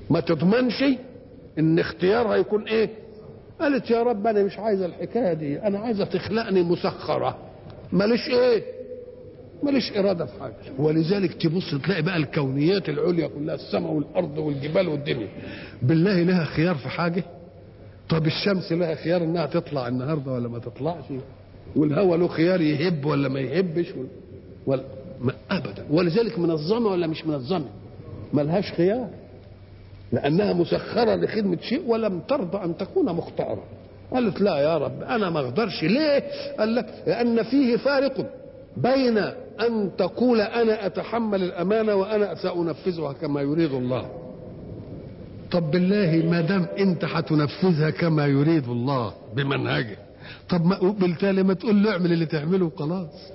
ما تضمنش ان اختيارها يكون ايه. قالت يا رب انا مش عايزه الحكايه دي، انا عايزه تخلقني مسخره، ماليش ايه، ماليش اراده في حاجه. ولذلك تبص تلاقي بقى الكونيات العليا كلها، السماء والارض والجبال والدنيا، بالله لها خيار في حاجه؟ طب الشمس لها خيار انها تطلع النهارده ولا ما تطلعش؟ والهواء له خيار يهب ولا ما يهبش ولا ما ابدا. ولذلك منظمه ولا مش منظمه؟ ملهاش خيار، لانها مسخره لخدمه شيء ولم ترضى ان تكون مختاره. قالت لا يا رب انا ما اقدرش. ليه؟ قال لك لان فيه فارق بين ان تقول انا اتحمل الامانه وانا سانفذها كما يريد الله. طب بالله ما دام انت هتنفذها كما يريد الله بمنهجه، طب ما بالتالي ما تقول له اعمل اللي تعمله وخلاص.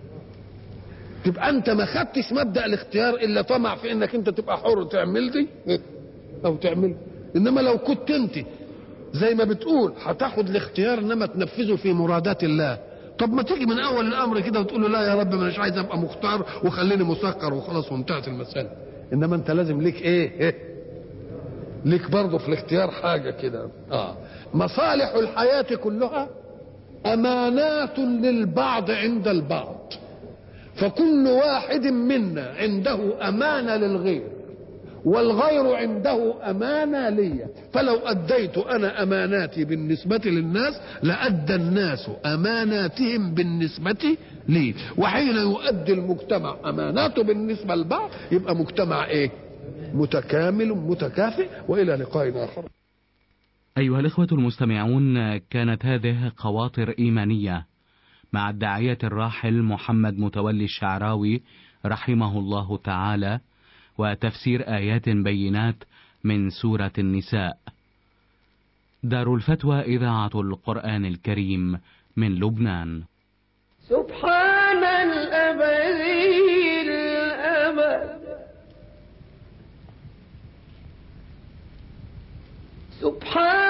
تبقى انت ما خدتش مبدا الاختيار الا طمع في انك انت تبقى حر تعمل دي او تعمل. انما لو كنت انت زي ما بتقول هتاخد الاختيار انما تنفذه في مرادات الله، طب ما تيجي من اول الامر كده وتقول له لا يا رب مش عايز ابقى مختار وخليني مسكر وخلاص وانتهت المساله. انما انت لازم ليك ايه ليك برضه في الاختيار حاجه كده. مصالح الحياه كلها امانات للبعض عند البعض، فكل واحد منا عنده امانه للغير والغير عنده امانه لي. فلو اديت انا اماناتي بالنسبه للناس لادى الناس اماناتهم بالنسبه لي. وحين يؤدي المجتمع اماناته بالنسبه للبعض يبقى مجتمع ايه؟ متكامل متكافئ. والى لقاء اخر. ايها الاخوه المستمعون، كانت هذه خواطر ايمانيه مع الداعيه الراحل محمد متولي الشعراوي رحمه الله تعالى، وتفسير آيات بينات من سورة النساء. دار الفتوى إذاعة القرآن الكريم من لبنان. سبحان الأبدي الأبد، سبحان